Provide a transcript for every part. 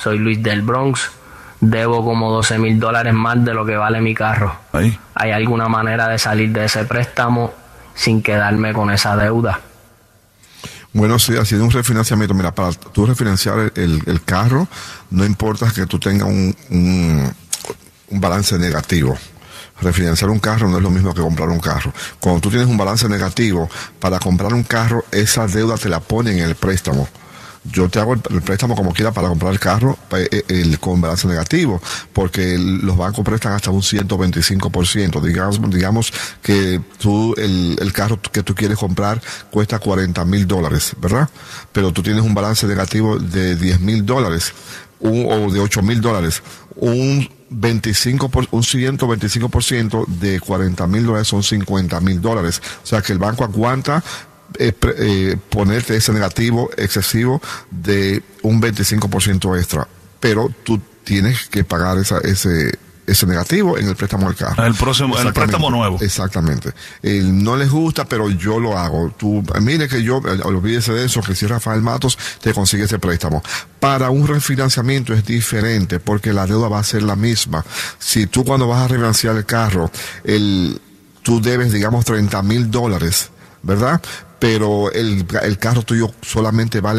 soy Luis del Bronx, debo como $12,000 más de lo que vale mi carro. Ahí. ¿Hay alguna manera de salir de ese préstamo sin quedarme con esa deuda? Bueno, sí, haciendo un refinanciamiento. Mira, para tú refinanciar el carro, no importa que tú tengas un balance negativo. Refinanciar un carro no es lo mismo que comprar un carro. Cuando tú tienes un balance negativo, para comprar un carro, esa deuda te la ponen en el préstamo. Yo te hago el préstamo como quiera para comprar el carro con balance negativo, porque los bancos prestan hasta un 125%. Digamos que el carro que tú quieres comprar cuesta $40,000, ¿verdad? Pero tú tienes un balance negativo de $10,000 o de $8,000. Un 125% de $40,000 son $50,000. O sea que el banco aguanta ponerte ese negativo excesivo de un 25% extra, pero tú tienes que pagar ese negativo en el préstamo del carro. En el préstamo nuevo. Exactamente. No les gusta, pero yo lo hago. Mire que olvídese de eso, que si Rafael Matos te consigue ese préstamo. Para un refinanciamiento es diferente, porque la deuda va a ser la misma. Si tú cuando vas a refinanciar el carro, tú debes, digamos, $30,000, ¿verdad? Pero el carro tuyo solamente vale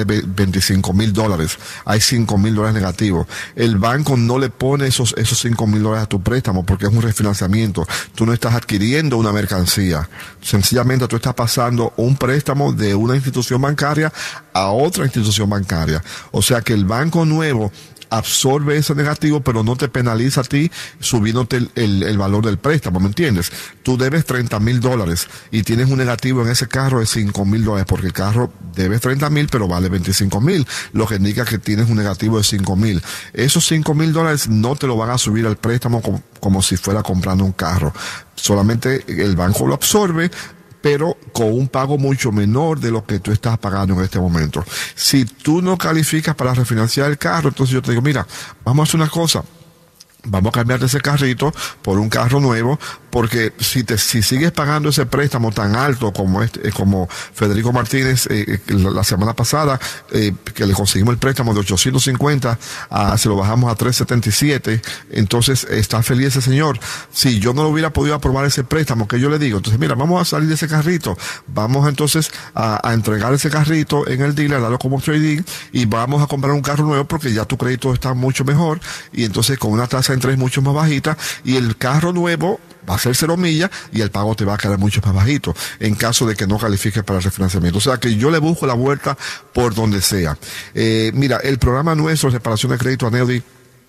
$25,000. Hay $5,000 negativos. El banco no le pone esos $5,000 a tu préstamo porque es un refinanciamiento. Tú no estás adquiriendo una mercancía. Sencillamente tú estás pasando un préstamo de una institución bancaria a otra institución bancaria. O sea que el banco nuevo absorbe ese negativo, pero no te penaliza a ti subiéndote el valor del préstamo, ¿me entiendes? Tú debes $30,000 y tienes un negativo en ese carro de $5,000, porque el carro debes $30,000, pero vale $25,000, lo que indica que tienes un negativo de $5,000. Esos $5,000 no te lo van a subir al préstamo como si fuera comprando un carro. Solamente el banco lo absorbe, pero con un pago mucho menor de lo que tú estás pagando en este momento. Si tú no calificas para refinanciar el carro, entonces yo te digo, mira, vamos a hacer una cosa. Vamos a cambiarte ese carrito por un carro nuevo, porque si sigues pagando ese préstamo tan alto como Federico Martínez la semana pasada, que le conseguimos el préstamo de 850, se lo bajamos a 377, entonces está feliz ese señor. Si yo no lo hubiera podido aprobar ese préstamo, que yo le digo, entonces mira, vamos a salir de ese carrito, vamos entonces a entregar ese carrito en el dealer, darlo como trading, y vamos a comprar un carro nuevo porque ya tu crédito está mucho mejor, y entonces con una tasa de interés mucho más bajita, y el carro nuevo va a ser 0 millas y el pago te va a quedar mucho más bajito en caso de que no califiques para el refinanciamiento. O sea que yo le busco la vuelta por donde sea. Mira, el programa nuestro de reparación de crédito a Neudi,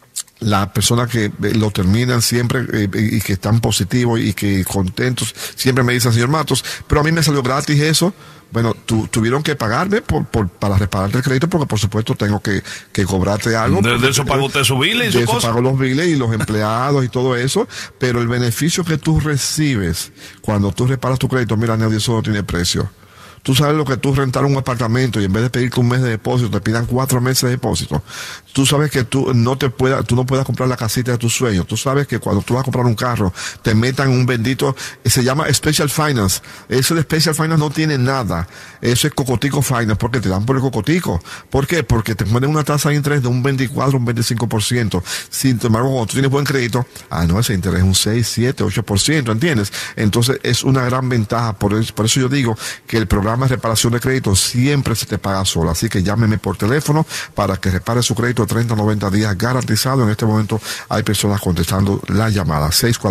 las personas que lo terminan siempre y que están positivos y que contentos, siempre me dicen, señor Matos, pero a mí me salió gratis eso. Bueno, tuvieron que pagarme para repararte el crédito, porque por supuesto tengo que cobrarte algo. De eso pago usted su bill y su cosa. De eso pago los biles y los empleados y todo eso, pero el beneficio que tú recibes cuando tú reparas tu crédito, mira, Neudi, eso no tiene precio. Tú sabes lo que tú rentar un apartamento y en vez de pedirte un mes de depósito, te pidan 4 meses de depósito. Tú sabes que tú no puedas comprar la casita de tus sueños. Tú sabes que cuando tú vas a comprar un carro, te metan un bendito, se llama Special Finance. Eso de Special Finance no tiene nada. Eso es Cocotico Finance, porque te dan por el cocotico. ¿Por qué? Porque te ponen una tasa de interés de un 24, un 25%. Sin embargo, cuando tú tienes buen crédito, no, ese interés es un 6, 7, 8%, ¿entiendes? Entonces es una gran ventaja. Por eso yo digo que el programa de reparación de crédito siempre se te paga solo. Así que llámeme por teléfono para que repare su crédito 30 a 90 días garantizado. En este momento hay personas contestando la llamada.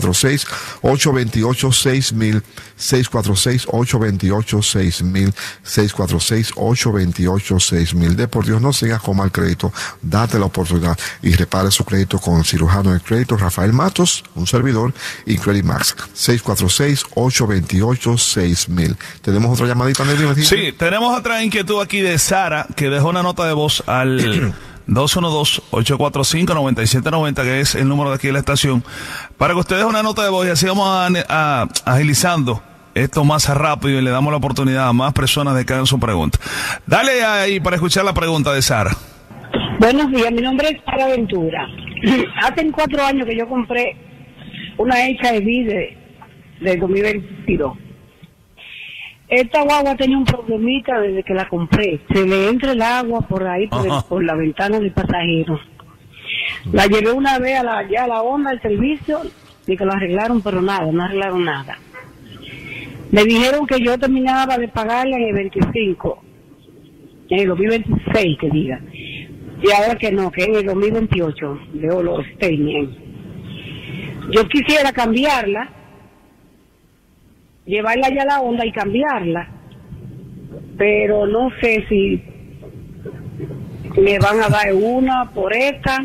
646-828-6000, 646-828-6000, 646-828-6000. De por Dios, no sigas con mal crédito. Date la oportunidad y repare su crédito con el cirujano de crédito Rafael Matos, un servidor, y Credit Max. 646-828-6000. Tenemos otra llamadita, Nelly. Sí, tenemos otra inquietud aquí de Sara, que dejó una nota de voz al 212-845-9790, que es el número de aquí de la estación, para que ustedes una nota de voz y así vamos agilizando esto más rápido y le damos la oportunidad a más personas de que hagan su pregunta. Dale ahí para escuchar la pregunta de Sara. Buenos días, mi nombre es Sara Ventura. Hace 4 años que yo compré una HIV de 2022. Esta guagua tenía un problemita desde que la compré. Se le entra el agua por ahí, por la ventana del pasajero. La llevé una vez ya a la onda del servicio y que lo arreglaron, pero nada, no arreglaron nada. Me dijeron que yo terminaba de pagarla en el 25, en el 2026, que diga. Y ahora que no, que en el 2028, veo los statements. Yo quisiera cambiarla, llevarla ya a la onda y cambiarla, pero no sé si me van a dar una por esta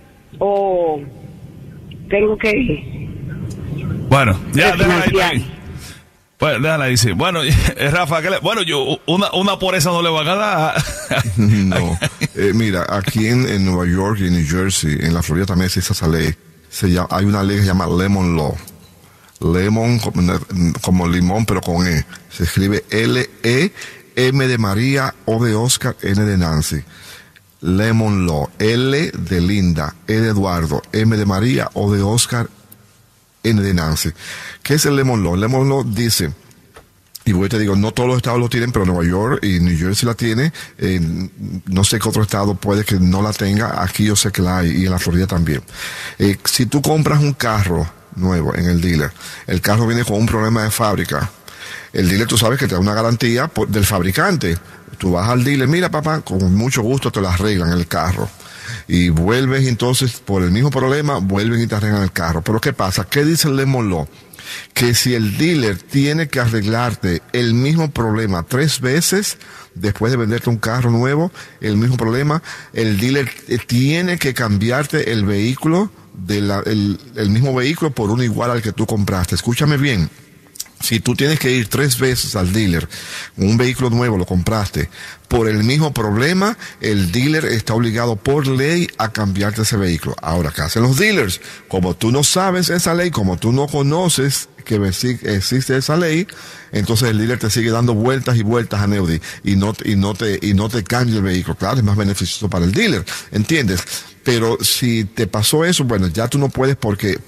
o tengo que Bueno, ya refinanciar. Pues déjala ahí, sí. Bueno, Rafa, bueno, yo una por esa no le van a dar. No. Mira, aquí en Nueva York y en New Jersey, en la Florida también existe esa ley. Hay una ley que se llama Lemon Law. Lemon como limón, pero con E. Se escribe L-E-M de María, O de Oscar, N de Nancy. Lemon Law. L de Linda, E de Eduardo, M de María, O de Oscar, N de Nancy. ¿Qué es el Lemon Law? El Lemon Law dice, y voy te digo, no todos los estados lo tienen, pero Nueva York y New Jersey la tiene. No sé qué otro estado puede que no la tenga. Aquí yo sé que la hay, y en la Florida también. Si tú compras un carro nuevo en el dealer, el carro viene con un problema de fábrica. El dealer, tú sabes que te da una garantía del fabricante. Tú vas al dealer, mira papá, con mucho gusto te lo arreglan el carro. Y vuelves entonces, por el mismo problema, vuelven y te arreglan el carro. Pero ¿qué pasa? ¿Qué dice el Lemon Law? Que si el dealer tiene que arreglarte el mismo problema 3 veces, después de venderte un carro nuevo, el mismo problema, el dealer tiene que cambiarte el vehículo, el mismo vehículo por uno igual al que tú compraste. Escúchame bien. Si tú tienes que ir 3 veces al dealer, un vehículo nuevo lo compraste, por el mismo problema, el dealer está obligado por ley a cambiarte ese vehículo. Ahora, ¿qué hacen los dealers? Como tú no sabes esa ley, como tú no conoces que existe esa ley, entonces el dealer te sigue dando vueltas y vueltas a Neudi y no te cambia el vehículo. Claro, es más beneficioso para el dealer, ¿entiendes? Pero si te pasó eso, bueno, ya tú no puedes porque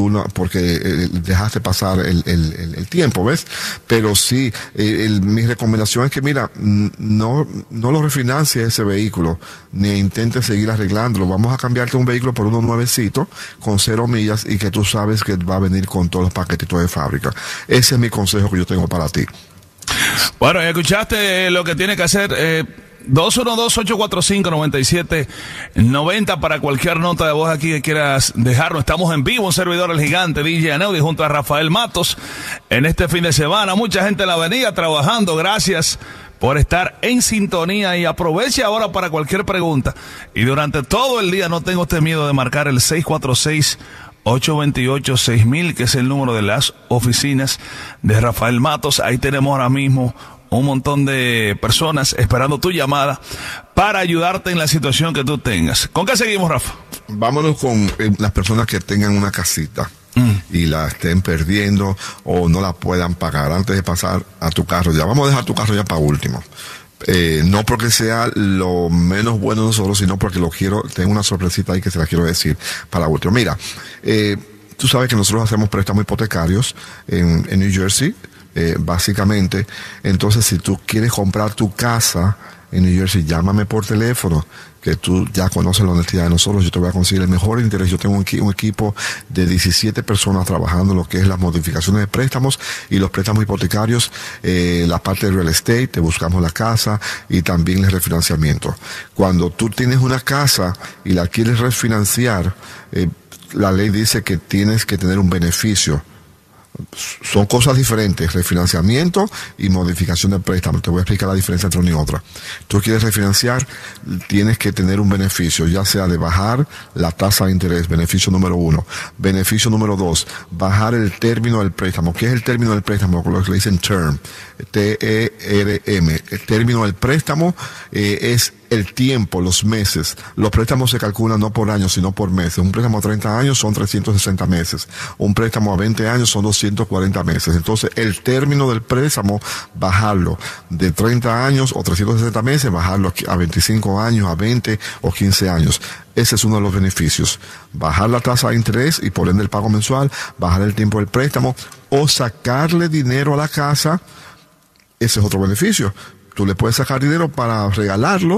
dejaste pasar el tiempo, ¿ves? Pero sí, mi recomendación es que, mira, no lo refinancies ese vehículo, ni intentes seguir arreglándolo. Vamos a cambiarte un vehículo por uno nuevecito, con 0 millas, y que tú sabes que va a venir con todos los paquetitos de fábrica. Ese es mi consejo que yo tengo para ti. Bueno, escuchaste lo que tiene que hacer. 212-845-9790 para cualquier nota de voz aquí que quieras dejarnos. Estamos en vivo, un servidor El Gigante, DJ Aneudi, junto a Rafael Matos, en este fin de semana. Mucha gente en la avenida trabajando. Gracias por estar en sintonía, y aproveche ahora para cualquier pregunta. Y durante todo el día no tengo este miedo de marcar el 646-828-6000, que es el número de las oficinas de Rafael Matos. Ahí tenemos ahora mismo un montón de personas esperando tu llamada para ayudarte en la situación que tú tengas. ¿Con qué seguimos, Rafa? Vámonos con las personas que tengan una casita y la estén perdiendo o no la puedan pagar antes de pasar a tu carro. Ya vamos a dejar tu carro ya para último. No porque sea lo menos bueno de nosotros, sino porque tengo una sorpresita ahí que se la quiero decir para último. Mira, tú sabes que nosotros hacemos préstamos hipotecarios en New Jersey. Básicamente, entonces si tú quieres comprar tu casa en New Jersey, llámame por teléfono, que tú ya conoces la honestidad de nosotros. Yo te voy a conseguir el mejor interés. Yo tengo un equipo de 17 personas trabajando en lo que es las modificaciones de préstamos y los préstamos hipotecarios, la parte de real estate, te buscamos la casa y también el refinanciamiento. Cuando tú tienes una casa y la quieres refinanciar, la ley dice que tienes que tener un beneficio. Son cosas diferentes, refinanciamiento y modificación del préstamo. Te voy a explicar la diferencia entre una y otra. Tú quieres refinanciar, tienes que tener un beneficio, ya sea de bajar la tasa de interés, beneficio número 1. Beneficio número 2, bajar el término del préstamo. ¿Qué es el término del préstamo? Lo que le dicen term, T-E-R-M. El término del préstamo es el tiempo, los meses. Los préstamos se calculan no por años, sino por meses. Un préstamo a 30 años son 360 meses. Un préstamo a 20 años son 240 meses. Entonces, el término del préstamo, bajarlo de 30 años o 360 meses, bajarlo a 25 años, a 20 o 15 años. Ese es uno de los beneficios. Bajar la tasa de interés y por ende el pago mensual, bajar el tiempo del préstamo o sacarle dinero a la casa. Ese es otro beneficio. Tú le puedes sacar dinero para regalarlo,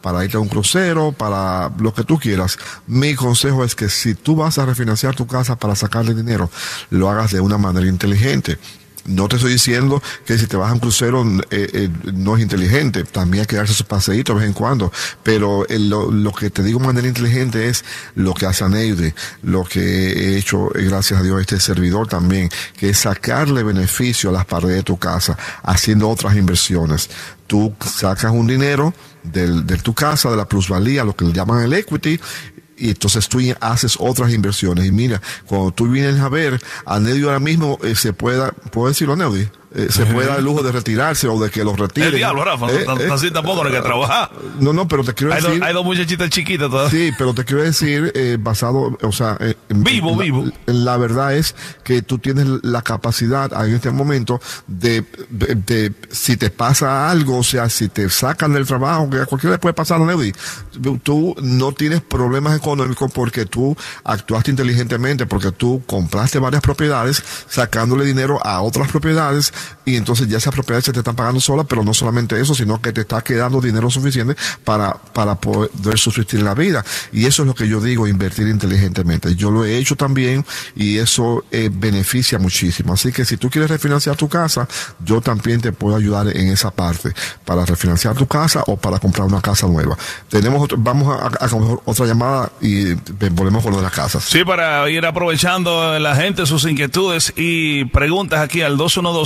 para irte a un crucero, para lo que tú quieras. Mi consejo es que si tú vas a refinanciar tu casa para sacarle dinero, lo hagas de una manera inteligente. No te estoy diciendo que si te vas a un crucero no es inteligente, también hay que darse sus paseitos de vez en cuando, pero lo que te digo de manera inteligente es lo que hace Aneudi, lo que he hecho, gracias a Dios, este servidor también, que es sacarle beneficio a las paredes de tu casa, haciendo otras inversiones. Tú sacas un dinero de tu casa, de la plusvalía, lo que le llaman el equity, y entonces tú haces otras inversiones. Y mira, cuando tú vienes a ver, Aneudi ahora mismo ¿puedo decirlo, Aneudi? Se puede dar el lujo de retirarse o de que los retiren. El diablo, Rafa, así tampoco no hay que trabajar. No, pero te quiero decir... Hay dos muchachitas chiquitas todavía. Sí, pero te quiero decir, basado, o sea... Vivo. La verdad es que tú tienes la capacidad en este momento de si te pasa algo, o sea, si te sacan del trabajo, que a cualquiera le puede pasar, Aneudi, tú no tienes problemas económicos porque tú actuaste inteligentemente, porque tú compraste varias propiedades, sacándole dinero a otras propiedades, y entonces ya esas propiedades se te están pagando solas, pero no solamente eso, sino que te está quedando dinero suficiente para poder subsistir en la vida. Y eso es lo que yo digo, invertir inteligentemente. Yo lo he hecho también y eso beneficia muchísimo. Así que si tú quieres refinanciar tu casa, yo también te puedo ayudar en esa parte, para refinanciar tu casa o para comprar una casa nueva. Vamos a otra llamada y volvemos con lo de las casas. Sí, para ir aprovechando la gente, sus inquietudes y preguntas aquí al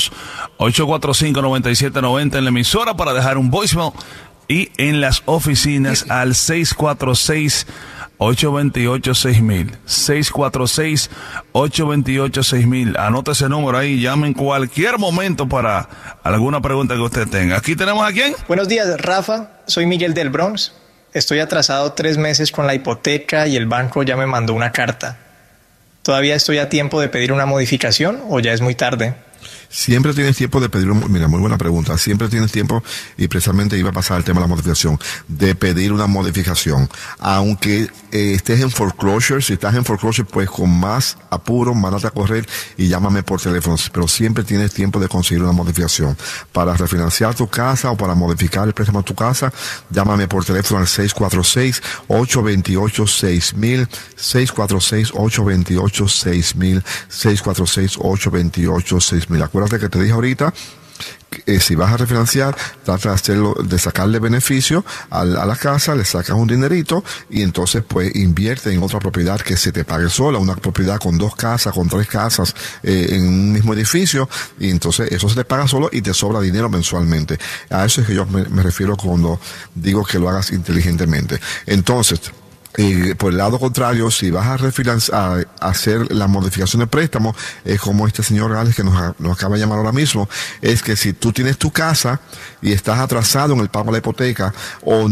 212-845-9790 en la emisora, para dejar un voicemail, y en las oficinas al 646-828-6000. 646-828-6000. Anota ese número ahí, llame en cualquier momento para alguna pregunta que usted tenga. Aquí tenemos a quién. Buenos días, Rafa. Soy Miguel del Bronx. Estoy atrasado 3 meses con la hipoteca y el banco ya me mandó una carta. ¿Todavía estoy a tiempo de pedir una modificación o ya es muy tarde? Siempre tienes tiempo de pedir, mira, muy buena pregunta, siempre tienes tiempo, y precisamente iba a pasar el tema de la modificación, de pedir una modificación, aunque estés en foreclosure. Si estás en foreclosure, pues con más apuro, mándate a correr y llámame por teléfono, pero siempre tienes tiempo de conseguir una modificación. Para refinanciar tu casa o para modificar el préstamo de tu casa, llámame por teléfono al 646-828-6000, 646-828-6000, 646-828-6000. Acuérdate que te dije ahorita que si vas a refinanciar, trata de sacarle beneficio a la casa, le sacas un dinerito y entonces pues invierte en otra propiedad que se te pague sola, una propiedad con 2 casas, con 3 casas en un mismo edificio, y entonces eso se te paga solo y te sobra dinero mensualmente. A eso es que yo me refiero cuando digo que lo hagas inteligentemente. Entonces, por el lado contrario, si vas a hacer la modificación de préstamo, es como este señor Alex que nos acaba de llamar ahora mismo, es que si tú tienes tu casa y estás atrasado en el pago de la hipoteca o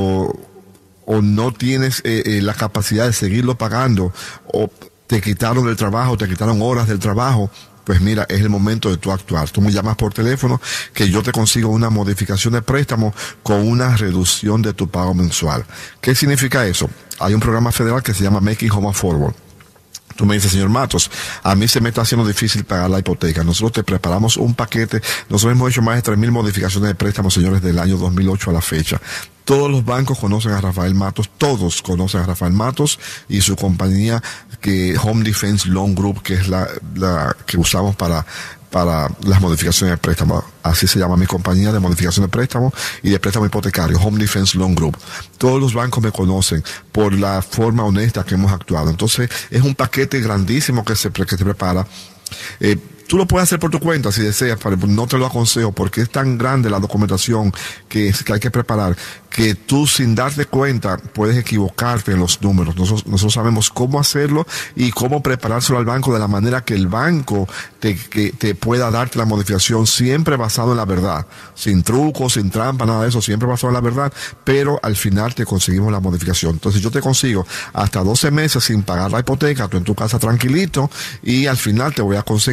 no tienes la capacidad de seguirlo pagando, o te quitaron del trabajo, te quitaron horas del trabajo, pues mira, es el momento de tú actuar. Tú me llamas por teléfono que yo te consigo una modificación de préstamo con una reducción de tu pago mensual. ¿Qué significa eso? Hay un programa federal que se llama Making Home Affordable. Tú me dices, señor Matos, a mí se me está haciendo difícil pagar la hipoteca. Nosotros te preparamos un paquete. Nosotros hemos hecho más de 3,000 modificaciones de préstamos, señores, del año 2008 a la fecha. Todos los bancos conocen a Rafael Matos, todos conocen a Rafael Matos y su compañía, que Home Defense Loan Group, que es la que usamos para las modificaciones de préstamo. Así se llama mi compañía de modificación de préstamo y de préstamo hipotecario, Home Defense Loan Group. Todos los bancos me conocen por la forma honesta que hemos actuado. Entonces, es un paquete grandísimo que se prepara. Tú lo puedes hacer por tu cuenta si deseas, pero no te lo aconsejo porque es tan grande la documentación que hay que preparar, que tú sin darte cuenta puedes equivocarte en los números. Nosotros sabemos cómo hacerlo y cómo preparárselo al banco de la manera que el banco te pueda darte la modificación, siempre basado en la verdad, sin trucos, sin trampa, nada de eso, siempre basado en la verdad, pero al final te conseguimos la modificación. Entonces yo te consigo hasta 12 meses sin pagar la hipoteca, tú en tu casa tranquilito, y al final te voy a conseguir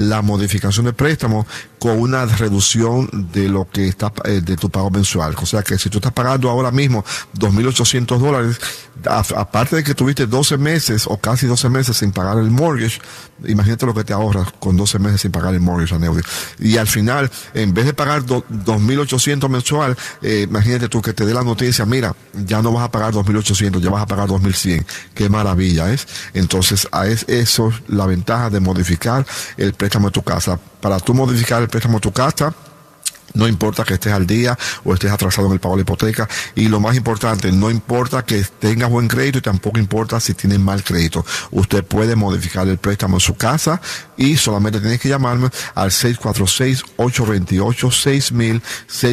la modificación de préstamo con una reducción de lo que está de tu pago mensual. O sea que si tú estás pagando ahora mismo $2,800, aparte de que tuviste 12 meses o casi 12 meses sin pagar el mortgage, imagínate lo que te ahorras con 12 meses sin pagar el mortgage, Aneudi. Y al final, en vez de pagar $2,800 mensual, imagínate tú que te dé la noticia, mira, ya no vas a pagar $2,800, ya vas a pagar $2,100. Qué maravilla es. Entonces, eso es la ventaja de modificar el préstamo de tu casa. Para tú modificar el préstamo de tu casa, no importa que estés al día o estés atrasado en el pago de la hipoteca, y lo más importante, no importa que tengas buen crédito y tampoco importa si tienes mal crédito. Usted puede modificar el préstamo en su casa y solamente tienes que llamarme al 646-828-6000,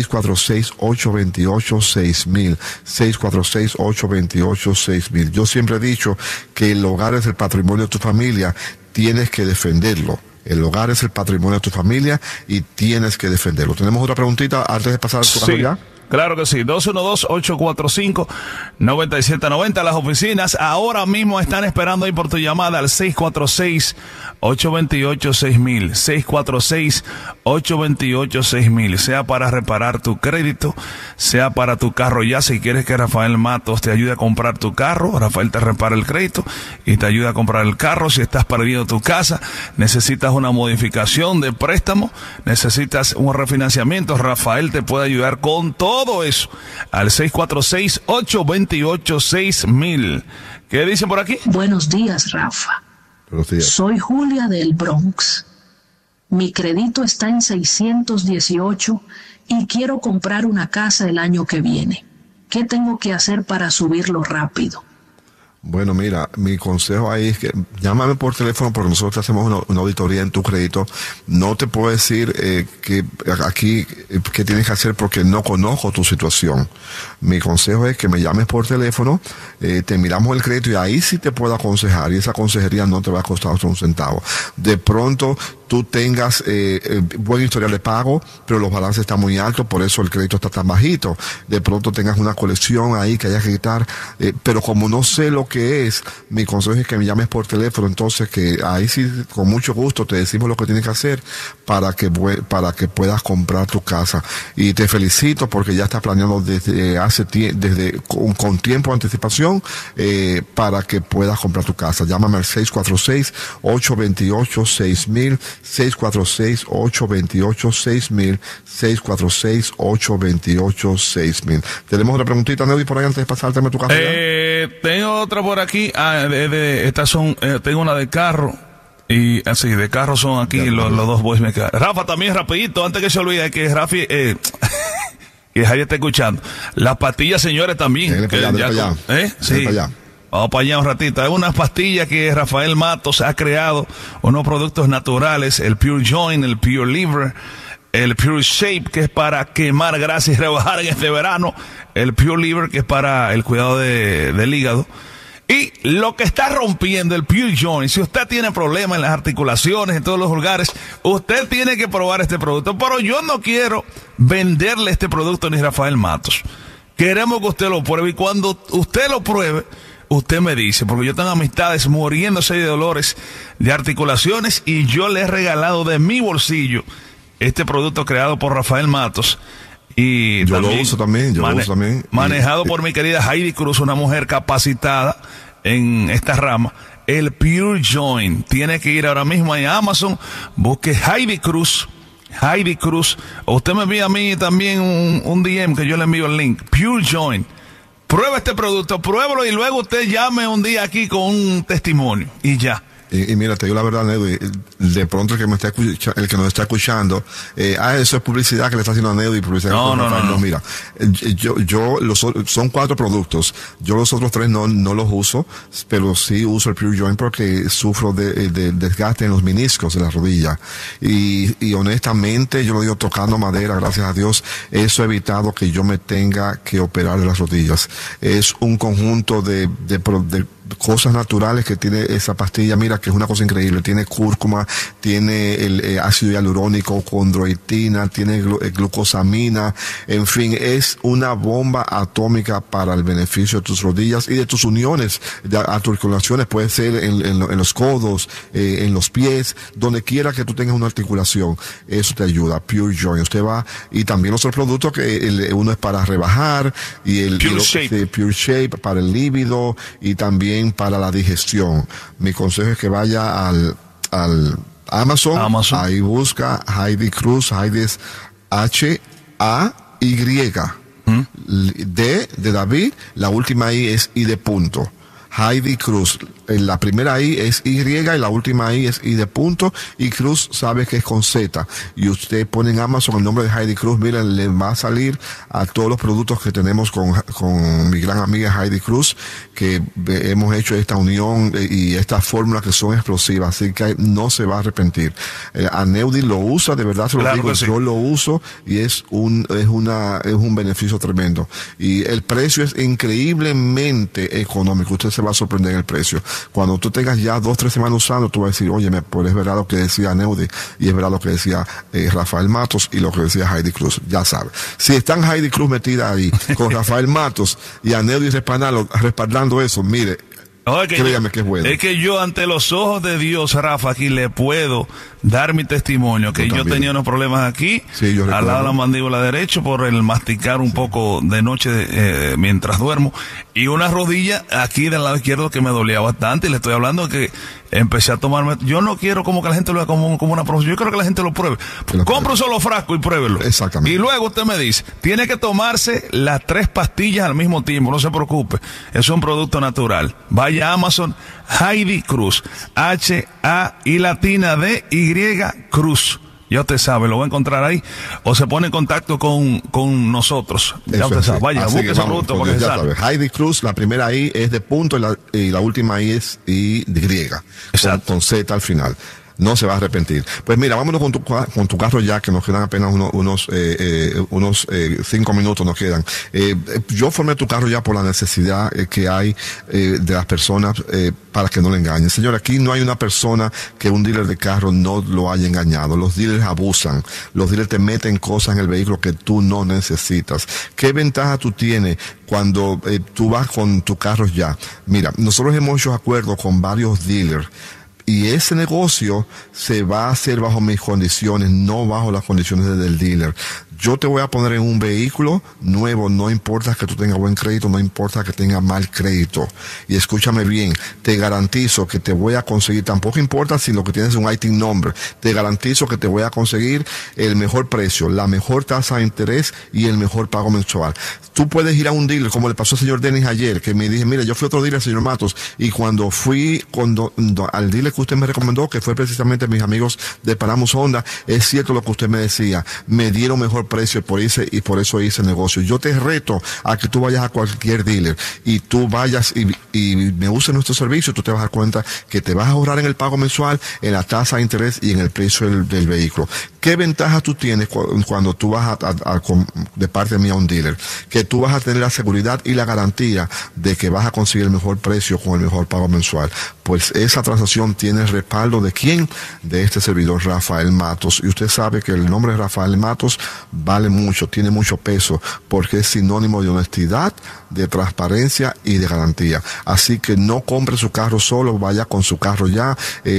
646-828-6000, 646-828-6000. Yo siempre he dicho que el hogar es el patrimonio de tu familia, tienes que defenderlo. El hogar es el patrimonio de tu familia y tienes que defenderlo. ¿Tenemos otra preguntita antes de pasar a tu caso ya? Claro que sí, 212-845-9790. Las oficinas ahora mismo están esperando ahí por tu llamada al 646-828-6000, 646-828-6000, sea para reparar tu crédito, sea para tu carro ya. Si quieres que Rafael Matos te ayude a comprar tu carro, Rafael te repara el crédito y te ayuda a comprar el carro. Si estás perdiendo tu casa, necesitas una modificación de préstamo, necesitas un refinanciamiento, Rafael te puede ayudar con todo eso al 646-828-6000. ¿Qué dicen por aquí? Buenos días, Rafa. Buenos días. Soy Julia del Bronx. Mi crédito está en 618 y quiero comprar una casa el año que viene. ¿Qué tengo que hacer para subirlo rápido? Bueno, mira, mi consejo ahí es que llámame por teléfono porque nosotros hacemos una auditoría en tu crédito. No te puedo decir que aquí qué tienes que hacer porque no conozco tu situación. Mi consejo es que me llames por teléfono, te miramos el crédito y ahí sí te puedo aconsejar, y esa consejería no te va a costar hasta un centavo. De pronto tú tengas buen historial de pago, pero los balances están muy altos, por eso el crédito está tan bajito. De pronto tengas una colección ahí que haya que quitar, pero como no sé lo que es, mi consejo es que me llames por teléfono. Entonces que ahí sí, con mucho gusto te decimos lo que tienes que hacer para que puedas comprar tu casa. Y te felicito porque ya estás planeando desde con tiempo de anticipación para que puedas comprar tu casa. Llámame al 646-828-6000, 646-828-6000, 646-828-6000. ¿Tenemos otra preguntita, Neudi, por ahí antes de pasarte a tu casa? Tengo otra por aquí. Estas son, tengo una de carro. Y así, de carro son aquí los dos boys me quedan. Rafa, también rapidito, antes que se olvide, que Rafi, que Javier está escuchando. Las pastillas, señores, también. Sí. Vamos para allá un ratito. Hay unas pastillas que Rafael Matos ha creado, unos productos naturales, el Pure Joint, el Pure Liver, el Pure Shape, que es para quemar grasa y rebajar en este verano, el Pure Liver, que es para el cuidado del hígado. Y lo que está rompiendo el Pure Joint, si usted tiene problemas en las articulaciones, en todos los lugares, usted tiene que probar este producto. Pero yo no quiero venderle este producto ni Rafael Matos. Queremos que usted lo pruebe, y cuando usted lo pruebe, usted me dice, porque yo tengo amistades muriéndose de dolores de articulaciones y yo le he regalado de mi bolsillo este producto creado por Rafael Matos. Y yo lo uso también, manejado por mi querida Heidi Cruz, una mujer capacitada en esta rama. El Pure Joint. Tiene que ir ahora mismo en Amazon, busque Heidi Cruz. O usted me envía a mí también un DM que yo le envío el link. Pure Joint. Prueba este producto, pruébalo y luego usted llame un día aquí con un testimonio y ya. Y mira, te digo la verdad, Neudi, de pronto el que nos está escuchando, eso es publicidad que le está haciendo a Neudi, publicidad. No, mira, son 4 productos. Yo los otros 3 no los uso, pero sí uso el Pure Joint porque sufro de desgaste en los meniscos de la rodilla. Y honestamente, yo lo digo tocando madera, gracias a Dios, eso ha evitado que yo me tenga que operar de las rodillas. Es un conjunto de cosas naturales que tiene esa pastilla. Mira que es una cosa increíble. Tiene cúrcuma, tiene el ácido hialurónico, condroitina, tiene glucosamina. En fin, es una bomba atómica para el beneficio de tus rodillas y de tus uniones, de articulaciones. Puede ser en los codos, en los pies, donde quiera que tú tengas una articulación. Eso te ayuda. Pure Joint. Usted va, y también otros productos que uno es para rebajar, y Pure Shape para el líbido y también para la digestión. Mi consejo es que vaya al Amazon. Ahí busca Heidi Cruz. Heidi es Hay. D de David, la última I es I de punto. Heidi Cruz. La primera I es Y y la última I es I de punto, y Cruz sabe que es con Z. Y usted pone en Amazon el nombre de Heidi Cruz, miren, le va a salir a todos los productos que tenemos con mi gran amiga Heidi Cruz, que hemos hecho esta unión y estas fórmulas que son explosivas, así que no se va a arrepentir. Aneudi lo usa, de verdad se lo digo, yo lo uso, y es un beneficio tremendo. Y el precio es increíblemente económico, usted se va a sorprender en el precio. Cuando tú tengas ya 2-3 semanas usando, tú vas a decir, oye, pues es verdad lo que decía Neudi, y es verdad lo que decía Rafael Matos, y lo que decía Heidi Cruz. Ya sabes. Si están Heidi Cruz metida ahí, con Rafael Matos y a Neudi respaldando eso, mire, créame que es bueno. Es que yo, ante los ojos de Dios, Rafa, aquí le puedo dar mi testimonio, que yo tenía unos problemas aquí, al lado de la mandíbula derecha, por el masticar un poco de noche mientras duermo, y una rodilla aquí del lado izquierdo que me dolía bastante, y le estoy hablando que empecé a tomarme, yo no quiero como que la gente lo vea como una profesión, yo quiero que la gente lo pruebe. Compre un solo frasco y pruébelo. Exactamente. Y luego usted me dice, tiene que tomarse las 3 pastillas al mismo tiempo, no se preocupe, es un producto natural. Vaya a Amazon, Heidi Cruz, H-A y latina D-Y Cruz. Ya usted sabe, lo va a encontrar ahí, o se pone en contacto con nosotros. Ya usted sabe, vaya, busque ese producto porque ya sabe. Heidi Cruz, la primera I es de punto y la última I es Y, con Z al final. No se va a arrepentir. Pues mira, vámonos con tu carro ya, que nos quedan apenas unos 5 minutos nos quedan. Yo formé tu carro ya por la necesidad que hay de las personas para que no le engañen. Señor, aquí no hay una persona que un dealer de carro no lo haya engañado. Los dealers abusan. Los dealers te meten cosas en el vehículo que tú no necesitas. ¿Qué ventaja tú tienes cuando tú vas con tu carro ya? Mira, nosotros hemos hecho acuerdos con varios dealers, y ese negocio se va a hacer bajo mis condiciones, no bajo las condiciones del dealer. Yo te voy a poner en un vehículo nuevo, no importa que tú tengas buen crédito, no importa que tengas mal crédito. Y escúchame bien, te garantizo que te voy a conseguir, tampoco importa si lo que tienes es un ITIN number, te garantizo que te voy a conseguir el mejor precio, la mejor tasa de interés y el mejor pago mensual. Tú puedes ir a un dealer, como le pasó al señor Dennis ayer, que me dije, mira, yo fui a otro dealer, señor Matos, y cuando fui al dealer que usted me recomendó, que fue precisamente mis amigos de Paramus Honda, es cierto lo que usted me decía, me dieron mejor precio por eso hice el negocio. Yo te reto a que tú vayas a cualquier dealer y tú vayas y me uses nuestro servicio, tú te vas a dar cuenta que te vas a ahorrar en el pago mensual, en la tasa de interés y en el precio del vehículo. ¿Qué ventaja tú tienes cuando tú vas de parte mía a un dealer? Que tú vas a tener la seguridad y la garantía de que vas a conseguir el mejor precio con el mejor pago mensual. Pues esa transacción tiene el respaldo de ¿quién? De este servidor, Rafael Matos. Y usted sabe que el nombre de Rafael Matos vale mucho, tiene mucho peso, porque es sinónimo de honestidad, de transparencia y de garantía. Así que no compre su carro solo, vaya con su carro ya.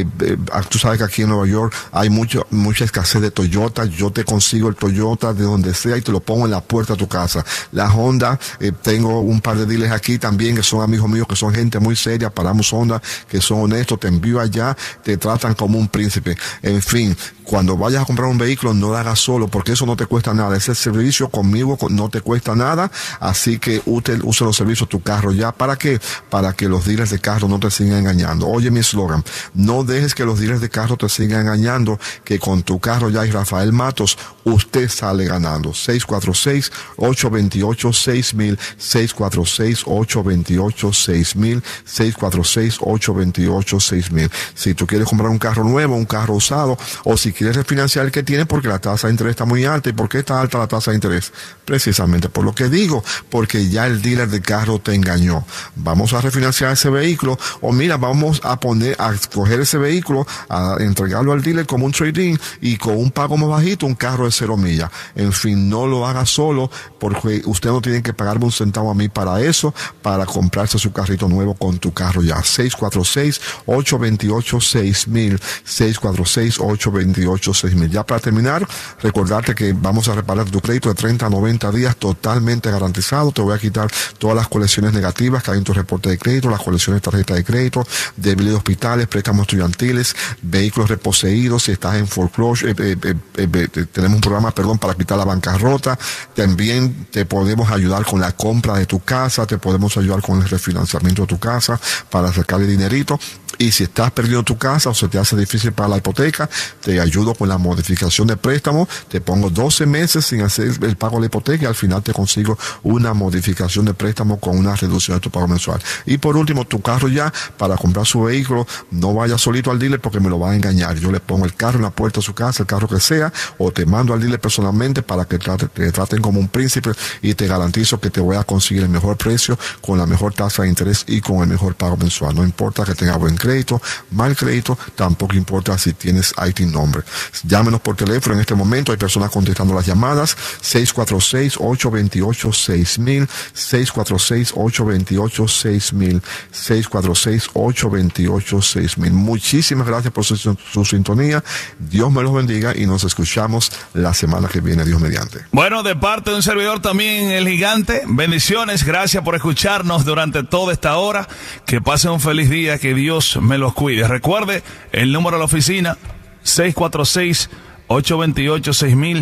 Tú sabes que aquí en Nueva York hay mucha escasez de Toyota. Yo te consigo el Toyota de donde sea y te lo pongo en la puerta de tu casa. La Honda, tengo un par de dealers aquí también que son amigos míos, que son gente muy seria, Paramus Honda, que son honestos, te envío allá, te tratan como un príncipe. En fin, cuando vayas a comprar un vehículo, no lo hagas solo, porque eso no te cuesta nada. Ese servicio conmigo no te cuesta nada, así que use los servicios de tu carro ya. ¿Para qué? Para que los dealers de carro no te sigan engañando. Oye mi eslogan, no dejes que los dealers de carro te sigan engañando, que con tu carro ya y Rafael Matos, usted sale ganando. 646-828-6000, 646-828-6000, 646-828-6000. Si tú quieres comprar un carro nuevo, un carro usado, o si quiere refinanciar el que tiene porque la tasa de interés está muy alta. ¿Y por qué está alta la tasa de interés? Precisamente por lo que digo, porque ya el dealer de carro te engañó. Vamos a refinanciar ese vehículo, o mira, vamos a coger ese vehículo, a entregarlo al dealer como un trade-in y con un pago más bajito, un carro de 0 millas. En fin, no lo haga solo, porque usted no tiene que pagarme un centavo a mí para eso, para comprarse su carrito nuevo con tu carro ya. 646-828-6000, 646-828-6000. Ya para terminar, recordarte que vamos a reparar tu crédito de 30 a 90 días totalmente garantizado. Te voy a quitar todas las colecciones negativas que hay en tu reporte de crédito, las colecciones de tarjeta de crédito, débiles de hospitales, préstamos estudiantiles, vehículos reposeídos, si estás en foreclosure, tenemos un programa, para quitar la bancarrota. También te podemos ayudar con la compra de tu casa, te podemos ayudar con el refinanciamiento de tu casa para sacarle dinerito. Y si estás perdiendo tu casa o se te hace difícil pagar la hipoteca, te ayudo con la modificación de préstamo. Te pongo 12 meses sin hacer el pago de la hipoteca y al final te consigo una modificación de préstamo con una reducción de tu pago mensual. Y por último, tu carro ya, para comprar su vehículo, no vaya solito al dealer porque me lo va a engañar. Yo le pongo el carro en la puerta de su casa, el carro que sea, o te mando al dealer personalmente para que te traten como un príncipe, y te garantizo que te voy a conseguir el mejor precio, con la mejor tasa de interés y con el mejor pago mensual. No importa que tenga buen crédito, mal crédito, tampoco importa si tienes IT number. Llámenos por teléfono en este momento, hay personas contestando las llamadas. 646-828-6000, 646-828-6000, 646-828-6000. Muchísimas gracias por su sintonía. Dios me los bendiga y nos escuchamos la semana que viene, Dios mediante. Bueno, de parte de un servidor también, el Gigante, bendiciones, gracias por escucharnos durante toda esta hora. Que pasen un feliz día, que Dios me los cuide. Recuerde el número de la oficina, 646-828-6000,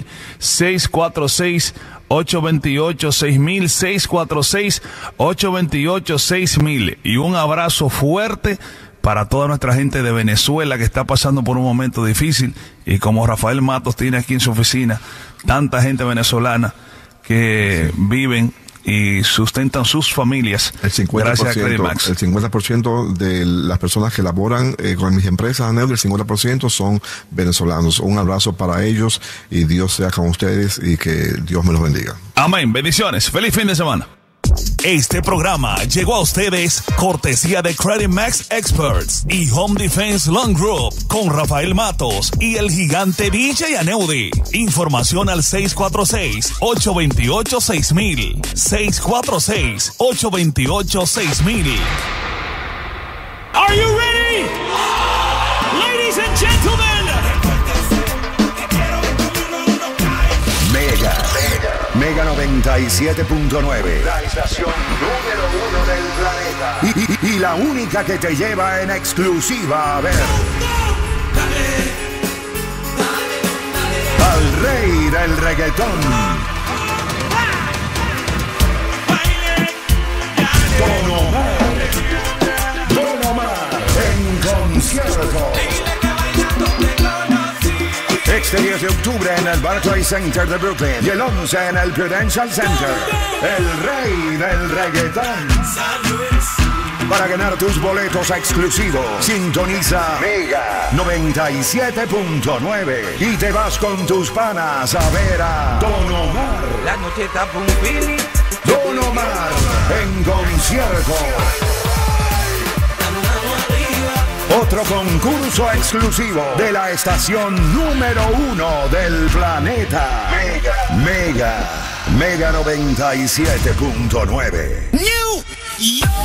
646-828-6000, 646-828-6000. Y un abrazo fuerte para toda nuestra gente de Venezuela que está pasando por un momento difícil. Y como Rafael Matos tiene aquí en su oficina tanta gente venezolana que viven y sustentan sus familias. El 50%, gracias a Credit Max. El 50% de las personas que laboran con mis empresas, el 50% son venezolanos. Un abrazo para ellos y Dios sea con ustedes y que Dios me los bendiga. Amén. Bendiciones. Feliz fin de semana. Este programa llegó a ustedes cortesía de Credit Max Experts y Home Defense Loan Group con Rafael Matos y el Gigante DJ Aneudi. Información al 646-828-6000, 646-828-6000. Are you ready? Ladies and gentlemen. Mega 97.9. La estación número 1 del planeta. Y la única que te lleva en exclusiva a ver al rey del reggaetón, Don Omar en concierto. Este 10 de octubre en el Barclays Center de Brooklyn y el 11 en el Prudential Center. El rey del reggaetón. Para ganar tus boletos exclusivos, sintoniza Mega 97.9 y te vas con tus panas a ver a Don Omar. La noche está por un feeling. Don Omar en concierto. Otro concurso exclusivo de la estación número 1 del planeta. Mega 97.9.